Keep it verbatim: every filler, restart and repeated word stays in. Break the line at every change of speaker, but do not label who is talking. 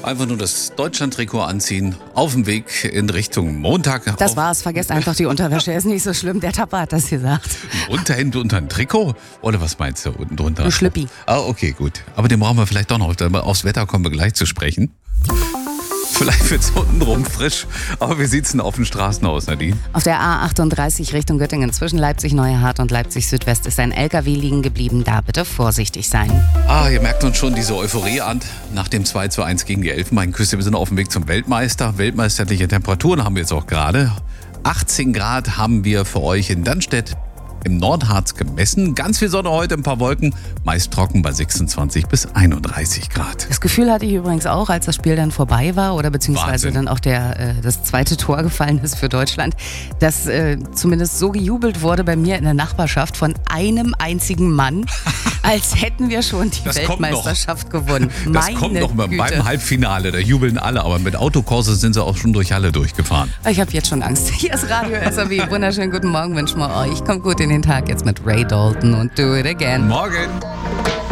Einfach nur das Deutschland-Trikot anziehen, auf dem Weg in Richtung Montag.
Das war's, vergesst einfach die Unterwäsche, ist nicht so schlimm, der Tapper hat das gesagt.
Ein Unterhemd unter ein Trikot? Oder was meinst du unten drunter?
Ein Schlüppi.
Ah, okay, gut. Aber den brauchen wir vielleicht doch noch. Aufs Wetter kommen wir gleich zu sprechen. Vielleicht wird es untenrum frisch. Aber wie sieht es denn auf den Straßen aus, Nadine?
Auf der A achtunddreißig Richtung Göttingen zwischen Leipzig-Neuhardt und Leipzig-Südwest ist ein L K W liegen geblieben. Da bitte vorsichtig sein.
Ah, ihr merkt uns schon diese Euphorie an. Nach dem zwei zu eins gegen die Elfenbeinküste. Wir sind auf dem Weg zum Weltmeister. Weltmeisterliche Temperaturen haben wir jetzt auch gerade. achtzehn Grad haben wir für euch in Dannstedt im Nordharz gemessen. Ganz viel Sonne heute, ein paar Wolken. Meist trocken bei sechsundzwanzig bis einunddreißig Grad.
Das Gefühl hatte ich übrigens auch, als das Spiel dann vorbei war oder beziehungsweise
Wahnsinn.
dann auch der, äh, das zweite Tor gefallen ist für Deutschland, dass äh, zumindest so gejubelt wurde bei mir in der Nachbarschaft von einem einzigen Mann, als hätten wir schon die
Das kommt
Weltmeisterschaft gewonnen.
Das
Meine
kommt noch mal
Güte.
beim Halbfinale, da jubeln alle, aber mit Autokurse sind sie auch schon durch Halle durchgefahren.
Ich habe jetzt schon Angst. Hier ist Radio S A W. Wunderschönen guten Morgen wünschen wir euch. Kommt gut in den Tag jetzt mit Ray Dalton und Do It Again.
Morgen!